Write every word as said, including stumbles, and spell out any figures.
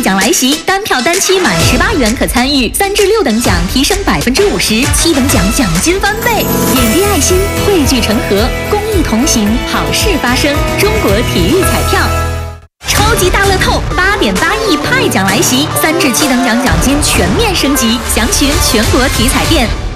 奖来袭，单票单期满十八元可参与，三至六等奖提升百分之五十，七等奖奖金翻倍。点滴爱心，汇聚成河，公益同行，好事发生。中国体育彩票。超级大乐透八点八亿派奖来袭，三至七等奖奖金全面升级，详询全国体彩店。